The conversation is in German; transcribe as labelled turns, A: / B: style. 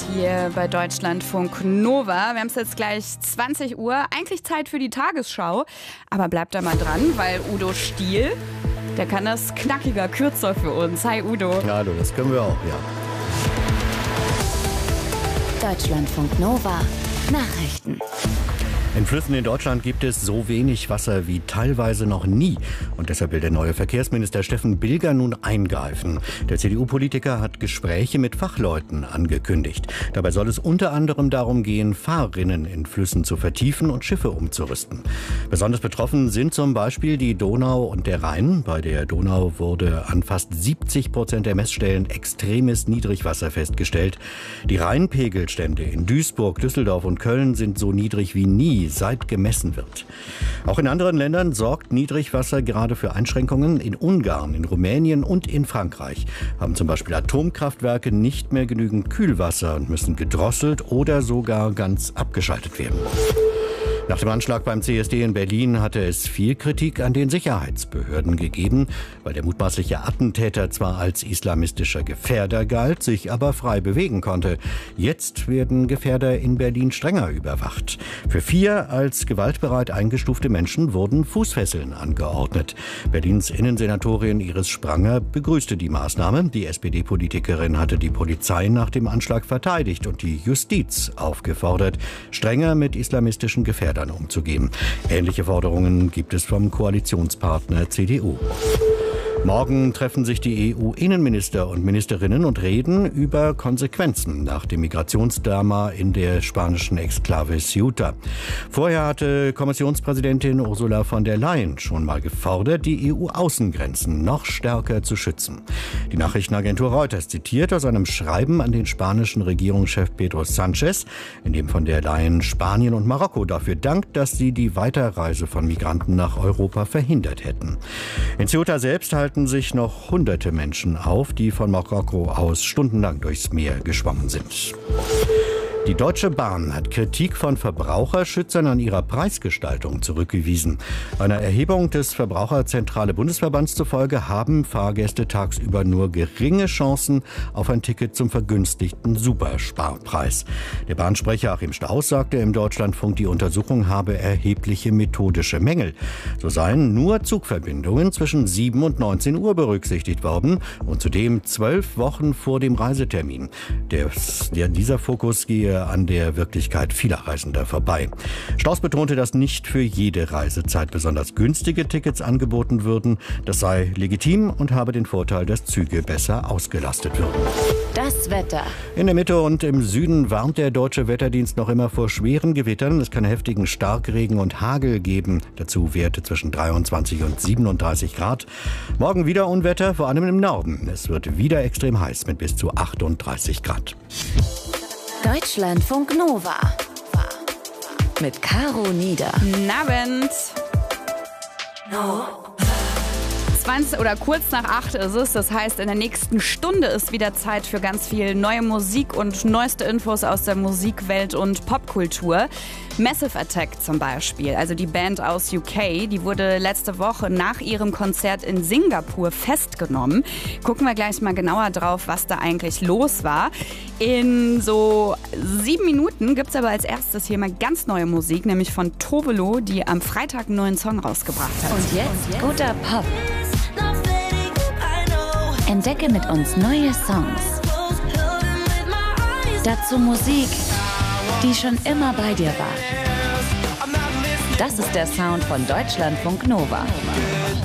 A: hier bei Deutschlandfunk Nova. Wir haben es jetzt gleich 20 Uhr. Eigentlich Zeit für die Tagesschau. Aber bleibt da mal dran, weil Udo Stiel, der kann das knackiger, kürzer für uns. Hi Udo.
B: Ja, hallo, das können wir auch, ja.
C: Deutschlandfunk Nova. Nachrichten.
B: In Flüssen in Deutschland gibt es so wenig Wasser wie teilweise noch nie. Und deshalb will der neue Verkehrsminister Steffen Bilger nun eingreifen. Der CDU-Politiker hat Gespräche mit Fachleuten angekündigt. Dabei soll es unter anderem darum gehen, Fahrrinnen in Flüssen zu vertiefen und Schiffe umzurüsten. Besonders betroffen sind zum Beispiel die Donau und der Rhein. Bei der Donau wurde an fast 70% der Messstellen extremes Niedrigwasser festgestellt. Die Rheinpegelstände in Duisburg, Düsseldorf und Köln sind so niedrig wie nie, seit gemessen wird. Auch in anderen Ländern sorgt Niedrigwasser gerade für Einschränkungen. In Ungarn, in Rumänien und in Frankreich haben zum Beispiel Atomkraftwerke nicht mehr genügend Kühlwasser und müssen gedrosselt oder sogar ganz abgeschaltet werden. Nach dem Anschlag beim CSD in Berlin hatte es viel Kritik an den Sicherheitsbehörden gegeben, weil der mutmaßliche Attentäter zwar als islamistischer Gefährder galt, sich aber frei bewegen konnte. Jetzt werden Gefährder in Berlin strenger überwacht. Für 4 als gewaltbereit eingestufte Menschen wurden Fußfesseln angeordnet. Berlins Innensenatorin Iris Spranger begrüßte die Maßnahme. Die SPD-Politikerin hatte die Polizei nach dem Anschlag verteidigt und die Justiz aufgefordert, strenger mit islamistischen Gefährdern umzugehen. Ähnliche Forderungen gibt es vom Koalitionspartner CDU. Morgen treffen sich die EU-Innenminister und Ministerinnen und reden über Konsequenzen nach dem Migrationsdrama in der spanischen Exklave Ceuta. Vorher hatte Kommissionspräsidentin Ursula von der Leyen schon mal gefordert, die EU-Außengrenzen noch stärker zu schützen. Die Nachrichtenagentur Reuters zitiert aus einem Schreiben an den spanischen Regierungschef Pedro Sánchez, in dem von der Leyen Spanien und Marokko dafür dankt, dass sie die Weiterreise von Migranten nach Europa verhindert hätten. In Ceuta selbst halten sich noch hunderte Menschen auf, die von Marokko aus stundenlang durchs Meer geschwommen sind. Die Deutsche Bahn hat Kritik von Verbraucherschützern an ihrer Preisgestaltung zurückgewiesen. Einer Erhebung des Verbraucherzentrale Bundesverbands zufolge haben Fahrgäste tagsüber nur geringe Chancen auf ein Ticket zum vergünstigten Supersparpreis. Der Bahnsprecher Achim Stauß sagte im Deutschlandfunk, die Untersuchung habe erhebliche methodische Mängel. So seien nur Zugverbindungen zwischen 7 und 19 Uhr berücksichtigt worden und zudem 12 Wochen vor dem Reisetermin. Dieser Fokus gehe an der Wirklichkeit vieler Reisender vorbei. Stauß betonte, dass nicht für jede Reisezeit besonders günstige Tickets angeboten würden. Das sei legitim und habe den Vorteil, dass Züge besser ausgelastet würden.
C: Das Wetter.
B: In der Mitte und im Süden warnt der Deutsche Wetterdienst noch immer vor schweren Gewittern. Es kann heftigen Starkregen und Hagel geben. Dazu Werte zwischen 23 und 37 Grad. Morgen wieder Unwetter, vor allem im Norden. Es wird wieder extrem heiß mit bis zu 38 Grad.
C: Deutschlandfunk Nova. Mit Caro Nieder.
A: Guten Abend. 20 oder kurz nach 8 ist es. Das heißt, in der nächsten Stunde ist wieder Zeit für ganz viel neue Musik und neueste Infos aus der Musikwelt und Popkultur. Massive Attack zum Beispiel, also die Band aus UK, die wurde letzte Woche nach ihrem Konzert in Singapur festgenommen. Gucken wir gleich mal genauer drauf, was da eigentlich los war. In so 7 Minuten gibt es aber als erstes hier mal ganz neue Musik, nämlich von Tovelo, die am Freitag einen neuen Song rausgebracht hat.
C: Und jetzt guter Pop. Entdecke mit uns neue Songs. Dazu Musik, die schon immer bei dir war. Das ist der Sound von Deutschlandfunk Nova.